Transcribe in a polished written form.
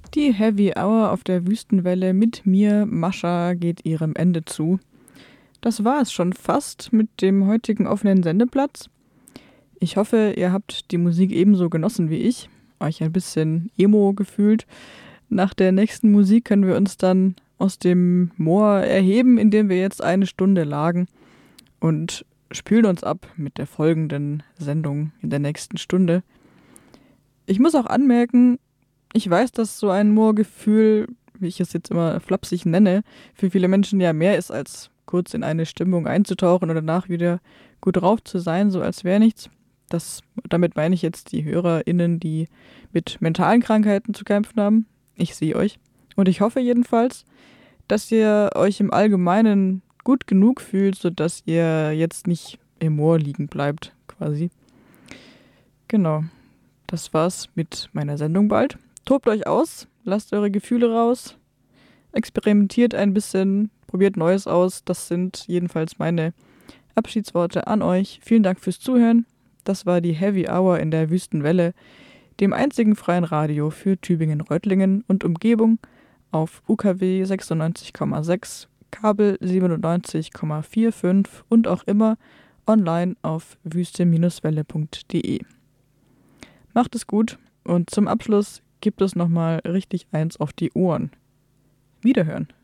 Die Heavy Hour auf der Wüstenwelle mit mir, Mascha, geht ihrem Ende zu. Das war es schon fast mit dem heutigen offenen Sendeplatz. Ich hoffe, ihr habt die Musik ebenso genossen wie ich, euch ein bisschen emo gefühlt. Nach der nächsten Musik können wir uns dann aus dem Moor erheben, in dem wir jetzt eine Stunde lagen, und spülen uns ab mit der folgenden Sendung in der nächsten Stunde. Ich muss auch anmerken, ich weiß, dass so ein Moorgefühl, wie ich es jetzt immer flapsig nenne, für viele Menschen ja mehr ist, als kurz in eine Stimmung einzutauchen und danach wieder gut drauf zu sein, so als wäre nichts. Damit meine ich jetzt die HörerInnen, die mit mentalen Krankheiten zu kämpfen haben. Ich sehe euch. Und ich hoffe jedenfalls, dass ihr euch im Allgemeinen gut genug fühlt, sodass ihr jetzt nicht im Moor liegen bleibt, quasi. Genau. Das war's mit meiner Sendung bald. Tobt euch aus, lasst eure Gefühle raus, experimentiert ein bisschen, probiert Neues aus. Das sind jedenfalls meine Abschiedsworte an euch. Vielen Dank fürs Zuhören. Das war die Heavy Hour in der Wüstenwelle, dem einzigen freien Radio für Tübingen-Reutlingen und Umgebung auf UKW 96,6, Kabel 97,45 und auch immer online auf wüste-welle.de. Macht es gut und zum Abschluss gibt es nochmal richtig eins auf die Ohren. Wiederhören.